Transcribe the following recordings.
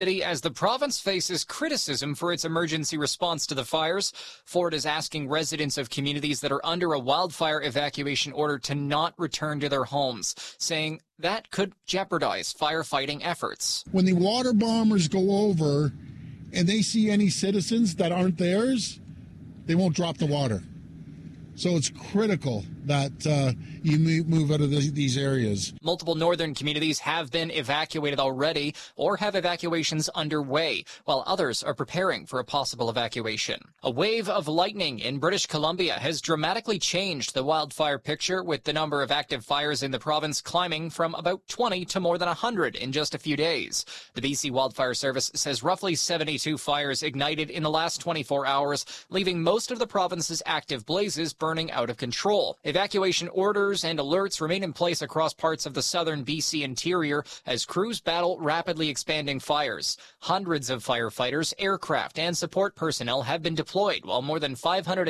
As the province faces criticism for its emergency response to the fires, Ford is asking residents of communities that are under a wildfire evacuation order to not return to their homes, saying that could jeopardize firefighting efforts. When the water bombers go over and they see any citizens that aren't theirs, they won't drop the water. So it's critical that you move out of these areas. Multiple northern communities have been evacuated already or have evacuations underway, while others are preparing for a possible evacuation. A wave of lightning in British Columbia has dramatically changed the wildfire picture, with the number of active fires in the province climbing from about 20 to more than 100 in just a few days. The BC Wildfire Service says roughly 72 fires ignited in the last 24 hours, leaving most of the province's active blazes burning out of control. Evacuation orders and alerts remain in place across parts of the southern BC interior as crews battle rapidly expanding fires. Hundreds of firefighters, aircraft, and support personnel have been deployed, while more than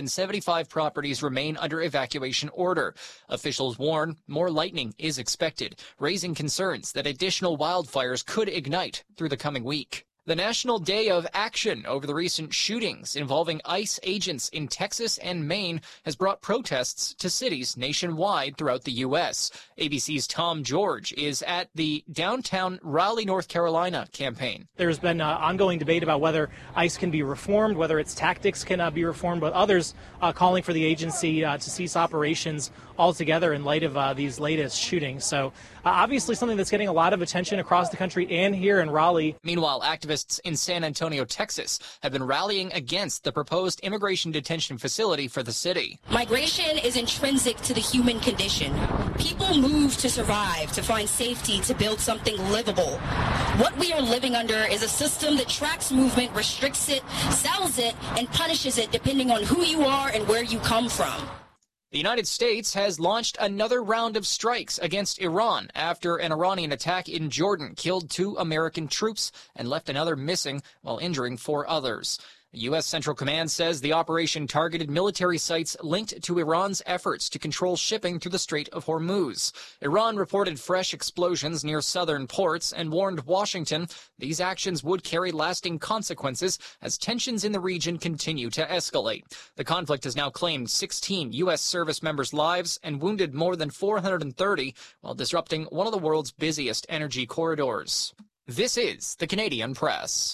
575 properties remain under evacuation order. Officials warn more lightning is expected, raising concerns that additional wildfires could ignite through the coming week. The National Day of Action over the recent shootings involving ICE agents in Texas and Maine has brought protests to cities nationwide throughout the U.S. ABC's Tom George is at the downtown Raleigh, North Carolina campaign. There's been ongoing debate about whether ICE can be reformed, whether its tactics can be reformed, but others calling for the agency to cease operations altogether in light of these latest shootings. So obviously something that's getting a lot of attention across the country and here in Raleigh. Meanwhile, activists in San Antonio, Texas, have been rallying against the proposed immigration detention facility for the city. Migration is intrinsic to the human condition. People move to survive, to find safety, to build something livable. What we are living under is a system that tracks movement, restricts it, sells it, and punishes it depending on who you are and where you come from. The United States has launched another round of strikes against Iran after an Iranian attack in Jordan killed 2 American troops and left another missing while injuring 4 others. The U.S. Central Command says the operation targeted military sites linked to Iran's efforts to control shipping through the Strait of Hormuz. Iran reported fresh explosions near southern ports and warned Washington these actions would carry lasting consequences as tensions in the region continue to escalate. The conflict has now claimed 16 U.S. service members' lives and wounded more than 430 while disrupting one of the world's busiest energy corridors. This is the Canadian Press.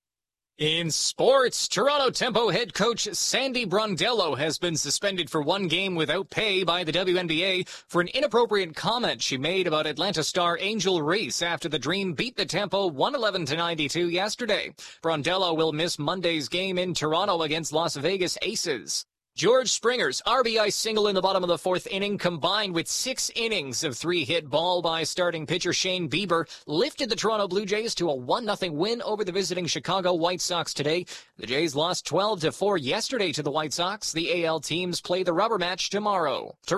In sports, Toronto Tempo head coach Sandy Brondello has been suspended for 1 game without pay by the WNBA for an inappropriate comment she made about Atlanta star Angel Reese after the Dream beat the Tempo 111-92 yesterday. Brondello will miss Monday's game in Toronto against Las Vegas Aces. George Springer's RBI single in the bottom of the 4th inning, combined with 6 innings of 3-hit ball by starting pitcher Shane Bieber, lifted the Toronto Blue Jays to a 1-0 win over the visiting Chicago White Sox today. The Jays lost 12-4 yesterday to the White Sox. The AL teams play the rubber match tomorrow.